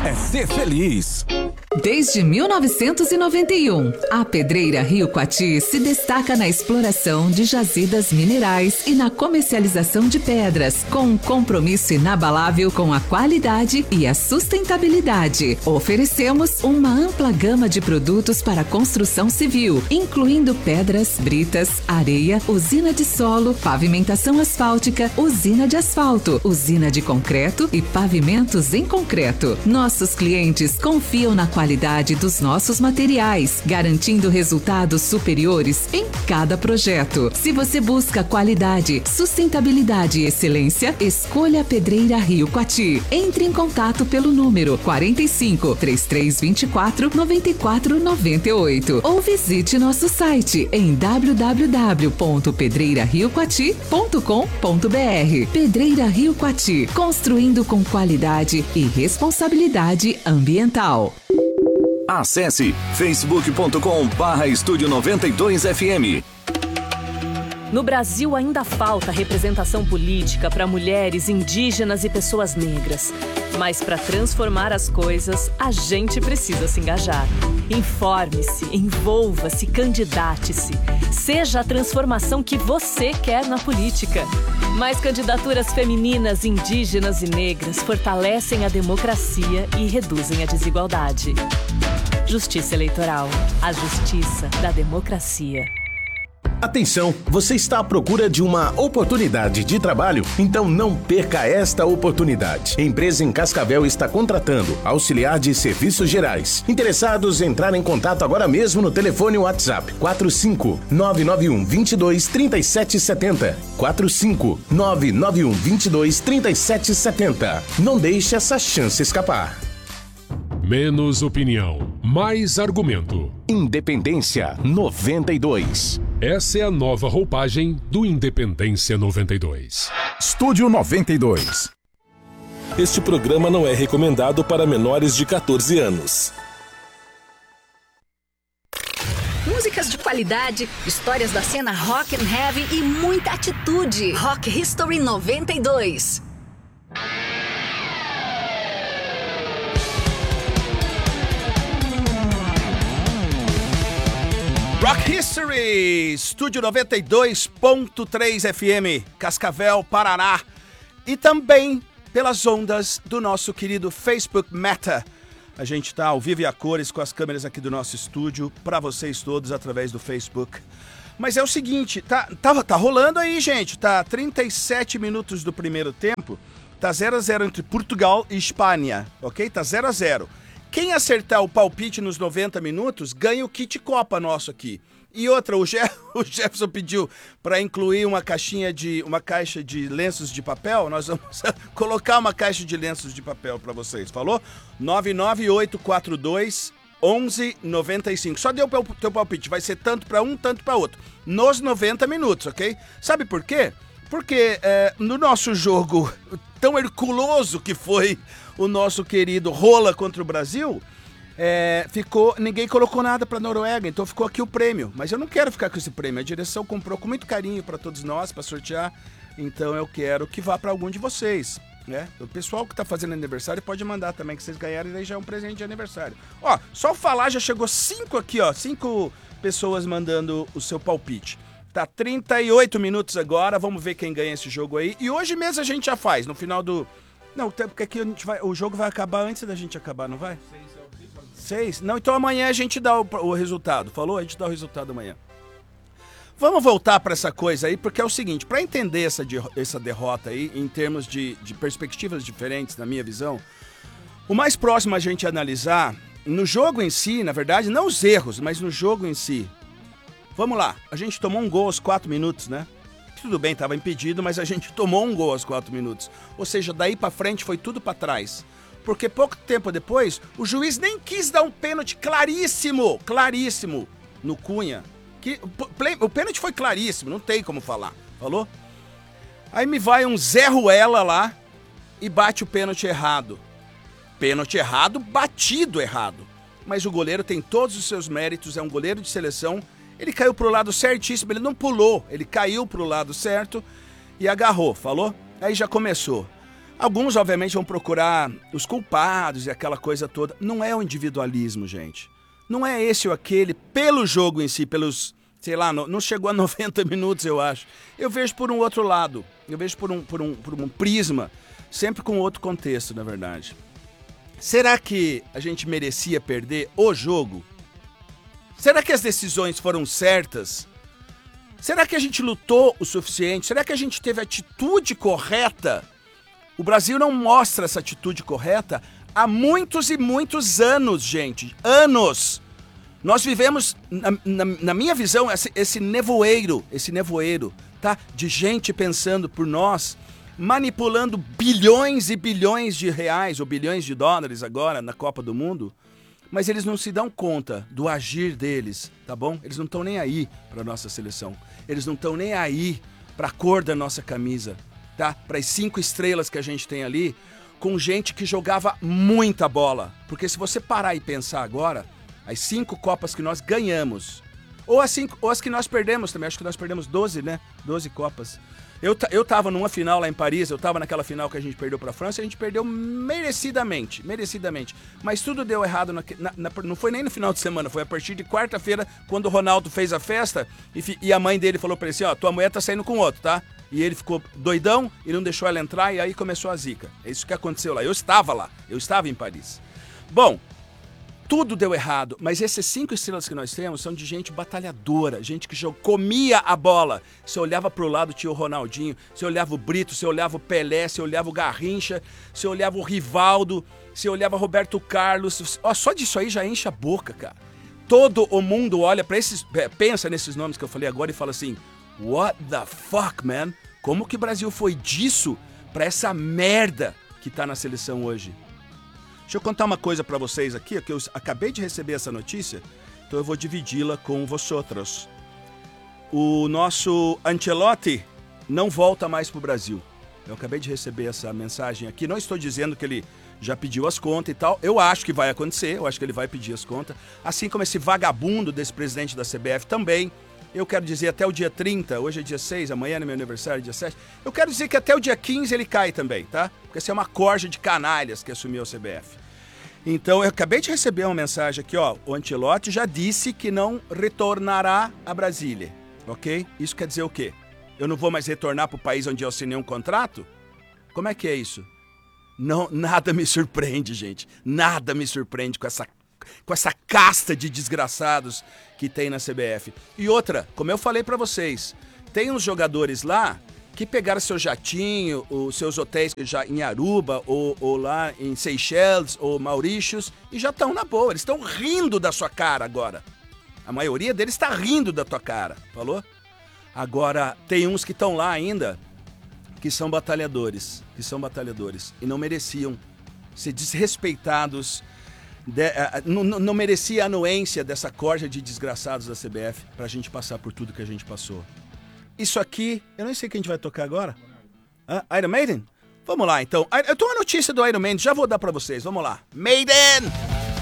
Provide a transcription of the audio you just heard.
é ser feliz. Desde 1991, a Pedreira Rio Coati se destaca na exploração de jazidas minerais e na comercialização de pedras, com um compromisso inabalável com a qualidade e a sustentabilidade. Oferecemos uma ampla gama de produtos para construção civil, incluindo pedras, britas, areia, usina de solo, pavimentação asfáltica, usina de asfalto, usina de concreto e pavimentos em concreto. Nossos clientes confiam na qualidade dos nossos materiais, garantindo resultados superiores em cada projeto. Se você busca qualidade, sustentabilidade e excelência, escolha a Pedreira Rio Coati. Entre em contato pelo número 45 3324 9498 ou visite nosso site em www.pedreirariocoati.com.br. Pedreira Rio Coati, construindo com qualidade e responsabilidade ambiental. Acesse facebook.com/Estúdio 92FM. No Brasil ainda falta representação política para mulheres, indígenas e pessoas negras. Mas para transformar as coisas, a gente precisa se engajar. Informe-se, envolva-se, candidate-se. Seja a transformação que você quer na política. Mais candidaturas femininas, indígenas e negras fortalecem a democracia e reduzem a desigualdade. Justiça Eleitoral. A justiça da democracia. Atenção, você está à procura de uma oportunidade de trabalho? Então não perca esta oportunidade. A empresa em Cascavel está contratando auxiliar de serviços gerais. Interessados, entrar em contato agora mesmo no telefone WhatsApp 45991 22 3770. 45991 22 3770. Não deixe essa chance escapar. Menos opinião, mais argumento. Independência 92. Essa é a nova roupagem do Independência 92. Estúdio 92. Este programa não é recomendado para menores de 14 anos. Músicas de qualidade, histórias da cena rock and heavy e muita atitude. Rock History 92. Rock History, Estúdio 92.3 FM, Cascavel, Paraná. E também pelas ondas do nosso querido Facebook Meta. A gente está ao vivo e a cores com as câmeras aqui do nosso estúdio, para vocês todos através do Facebook. Mas é o seguinte, tá rolando aí, gente. Tá 37 minutos do primeiro tempo, tá 0-0 entre Portugal e Espanha, ok? Tá 0-0. Quem acertar o palpite nos 90 minutos, ganha o kit Copa nosso aqui. E outra, o Jefferson pediu para incluir uma caixa de lenços de papel. Nós vamos colocar uma caixa de lenços de papel para vocês. Falou? 99842 1195. Só deu o teu palpite. Vai ser tanto para um, tanto para outro. Nos 90 minutos, ok? Sabe por quê? Porque no nosso jogo tão herculoso que foi o nosso querido Rola contra o Brasil, ninguém colocou nada para Noruega, então ficou aqui o prêmio. Mas eu não quero ficar com esse prêmio. A direção comprou com muito carinho para todos nós, para sortear. Então eu quero que vá para algum de vocês, né? O pessoal que tá fazendo aniversário pode mandar também, que vocês ganharem, e daí já é um presente de aniversário. Ó, só falar, já chegou 5 aqui, ó. 5 pessoas mandando o seu palpite. Tá 38 minutos agora, vamos ver quem ganha esse jogo aí. E hoje mesmo a gente já faz, no final do... Não, porque aqui o jogo vai acabar antes da gente acabar, não vai? 6? Não, então amanhã a gente dá o resultado, falou? A gente dá o resultado amanhã. Vamos voltar para essa coisa aí, porque é o seguinte, para entender essa derrota aí, em termos de perspectivas diferentes, na minha visão, o mais próximo a gente analisar, no jogo em si, na verdade, não os erros, mas no jogo em si. Vamos lá, a gente tomou um gol aos 4 minutos, né? Tudo bem, estava impedido, mas a gente tomou um gol aos 4 minutos. Ou seja, daí para frente foi tudo para trás. Porque pouco tempo depois, o juiz nem quis dar um pênalti claríssimo no Cunha. O pênalti foi claríssimo, não tem como falar, falou? Aí me vai um Zé Ruela lá e bate o pênalti errado. Pênalti errado, batido errado. Mas o goleiro tem todos os seus méritos, é um goleiro de seleção. Ele caiu pro lado certíssimo, ele não pulou, ele caiu pro lado certo e agarrou, falou? Aí já começou. Alguns, obviamente, vão procurar os culpados e aquela coisa toda. Não é o individualismo, gente. Não é esse ou aquele, pelo jogo em si, pelos, sei lá, não chegou a 90 minutos, eu acho. Eu vejo por um outro lado. Eu vejo por um prisma, sempre com outro contexto, na verdade. Será que a gente merecia perder o jogo? Será que as decisões foram certas? Será que a gente lutou o suficiente? Será que a gente teve a atitude correta? O Brasil não mostra essa atitude correta há muitos e muitos anos, gente. Anos! Nós vivemos, na minha visão, esse nevoeiro, tá? De gente pensando por nós, manipulando bilhões e bilhões de reais ou bilhões de dólares agora na Copa do Mundo, mas eles não se dão conta do agir deles, tá bom? Eles não estão nem aí para nossa seleção. Eles não estão nem aí para a cor da nossa camisa, tá? Para as 5 estrelas que a gente tem ali, com gente que jogava muita bola. Porque se você parar e pensar agora, as 5 Copas que nós ganhamos, ou as que nós perdemos também, acho que nós perdemos 12, né? 12 Copas. Eu tava numa final lá em Paris, eu tava naquela final que a gente perdeu pra França, e a gente perdeu merecidamente. Mas tudo deu errado, não foi nem no final de semana, foi a partir de quarta-feira, quando o Ronaldo fez a festa, e a mãe dele falou pra ele assim, ó, tua mulher tá saindo com outro, tá? E ele ficou doidão e não deixou ela entrar, e aí começou a zica. É isso que aconteceu lá. Eu estava lá, eu estava em Paris. Bom, tudo deu errado, mas esses 5 estrelas que nós temos são de gente batalhadora, gente que comia a bola. Você olhava pro lado, tinha o Ronaldinho, você olhava o Brito, você olhava o Pelé, você olhava o Garrincha, você olhava o Rivaldo, você olhava o Roberto Carlos. Ó, só disso aí já enche a boca, cara. Todo o mundo olha pra esses, pensa nesses nomes que eu falei agora e fala assim, what the fuck, man? Como que o Brasil foi disso pra essa merda que tá na seleção hoje? Deixa eu contar uma coisa pra vocês aqui, que eu acabei de receber essa notícia, então eu vou dividi-la com vosotros. O nosso Ancelotti não volta mais pro Brasil. Eu acabei de receber essa mensagem aqui, não estou dizendo que ele já pediu as contas e tal, eu acho que vai acontecer, eu acho que ele vai pedir as contas, assim como esse vagabundo desse presidente da CBF também. Eu quero dizer até o dia 30, hoje é dia 6, amanhã é meu aniversário, dia 7. Eu quero dizer que até o dia 15 ele cai também, tá? Porque essa é uma corja de canalhas que assumiu a CBF. Então, eu acabei de receber uma mensagem aqui, ó. O Ancelotti já disse que não retornará a Brasília, ok? Isso quer dizer o quê? Eu não vou mais retornar para o país onde eu assinei um contrato? Como é que é isso? Não, nada me surpreende, gente. Nada me surpreende com essa casta de desgraçados que tem na CBF. E outra, como eu falei pra vocês, tem uns jogadores lá que pegaram seu jatinho, os seus hotéis já em Aruba, ou lá em Seychelles, ou Mauritius, e já estão na boa, eles estão rindo da sua cara agora. A maioria deles está rindo da tua cara, falou? Agora, tem uns que estão lá ainda, que são batalhadores, e não mereciam ser desrespeitados. Não merecia a anuência dessa corja de desgraçados da CBF pra gente passar por tudo que a gente passou. Isso aqui, eu nem sei o que a gente vai tocar agora. Iron Maiden? Vamos lá então. Eu tenho uma notícia do Iron Maiden, já vou dar pra vocês, vamos lá. Maiden!